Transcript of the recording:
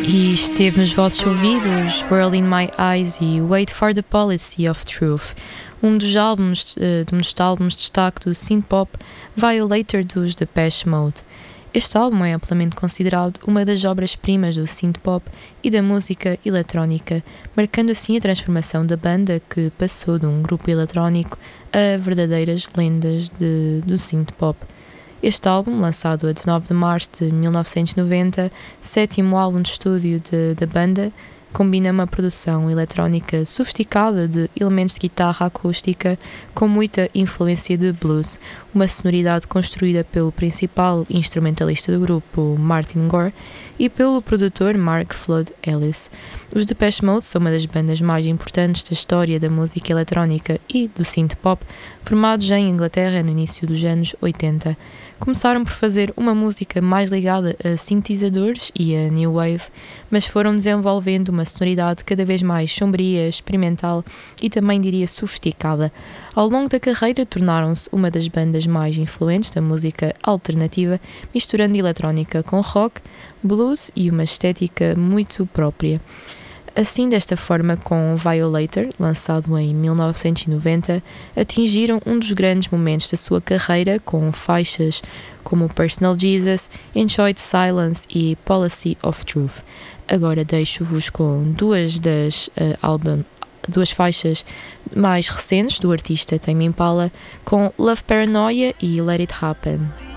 E esteve nos vossos ouvidos Whirl in My Eyes e Wait for the Policy of Truth, um dos álbuns de destaque do synth-pop Violator dos Depeche Mode. Este álbum é amplamente considerado uma das obras-primas do synth-pop e da música eletrónica, marcando assim a transformação da banda, que passou de um grupo eletrónico a verdadeiras lendas do synth-pop. Este álbum, lançado a 19 de março de 1990, sétimo álbum de estúdio da banda, combina uma produção eletrónica sofisticada de elementos de guitarra acústica com muita influência de blues, uma sonoridade construída pelo principal instrumentalista do grupo, Martin Gore, e pelo produtor Mark Flood Ellis. Os Depeche Mode são uma das bandas mais importantes da história da música eletrónica e do synth-pop, formados em Inglaterra no início dos anos 80. Começaram por fazer uma música mais ligada a sintetizadores e a new wave, mas foram desenvolvendo uma sonoridade cada vez mais sombria, experimental e também diria sofisticada. Ao longo da carreira tornaram-se uma das bandas mais influentes da música alternativa, misturando eletrónica com rock, blues e uma estética muito própria. Assim, desta forma, com Violator, lançado em 1990, atingiram um dos grandes momentos da sua carreira com faixas como Personal Jesus, Enjoy the Silence e Policy of Truth. Agora deixo-vos com duas faixas mais recentes do artista Tame Impala, com Love Paranoia e Let It Happen.